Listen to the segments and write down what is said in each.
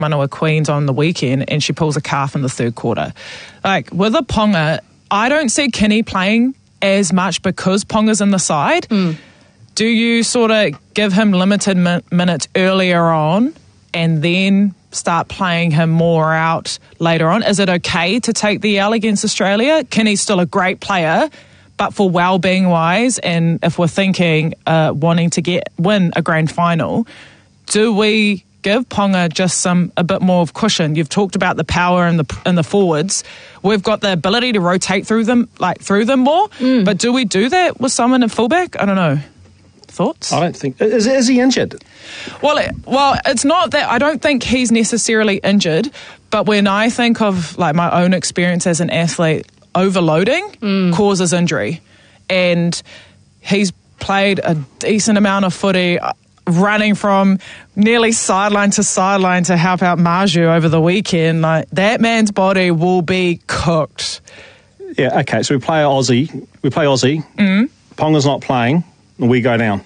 Manawa Queens on the weekend and she pulls a calf in the third quarter. Like, with a Ponga, I don't see Kinney playing as much because Ponga's in the side. Do you sort of give him limited minutes earlier on and then start playing him more out later on? Is it okay to take the L against Australia? Kinney's still a great player, but for well-being wise, and if we're thinking wanting to win a grand final, do we give Ponga just a bit more of cushion? You've talked about the power in the forwards. We've got the ability to rotate through them more, but do we do that with someone at fullback? I don't know. Thoughts? I don't think... Is he injured? Well, it's not that. I don't think he's necessarily injured, but when I think of like my own experience as an athlete, overloading causes injury. And he's played a decent amount of footy, running from nearly sideline to help out Maju over the weekend. Like, that man's body will be cooked. Yeah, okay, so we play Aussie. Ponga's not playing, and we go down.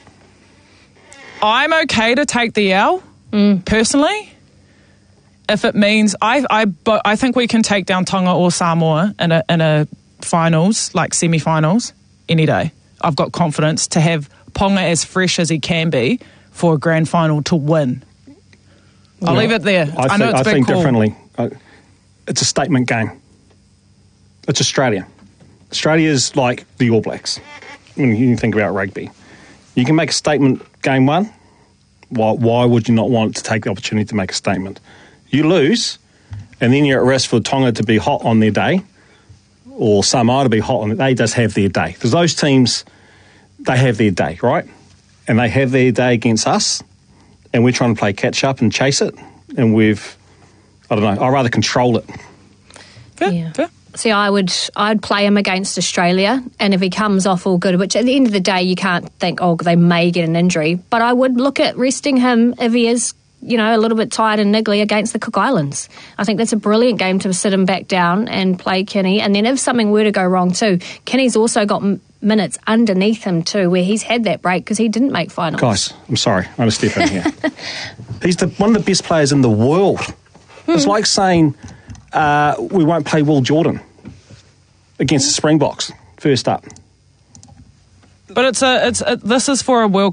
I'm okay to take the L, personally, if it means I think we can take down Tonga or Samoa in a finals, like semi-finals, any day. I've got confidence to have Ponga as fresh as he can be for a grand final to win. I'll leave it there. I know it's a big think call. Differently. It's a statement game. It's Australia. Australia's like the All Blacks when you think about rugby. You can make a statement game one. Why would you not want to take the opportunity to make a statement? You lose, and then you're at risk for Tonga to be hot on their day, or Samoa to be hot on their day. They just have their day. Because those teams, they have their day, right? And they have their day against us, and we're trying to play catch-up and chase it, and I'd rather control it. Fair. See, I'd play him against Australia, and if he comes off all good, which at the end of the day you can't think, they may get an injury, but I would look at resting him if he is, a little bit tired and niggly against the Cook Islands. I think that's a brilliant game to sit him back down and play Kinney, and then if something were to go wrong too, Kinney's also got minutes underneath him too, where he's had that break because he didn't make finals. Guys, I'm sorry, I'm going to step in here. He's one of the best players in the world. It's like saying... we won't play Will Jordan against the Springboks first up. But this is for a World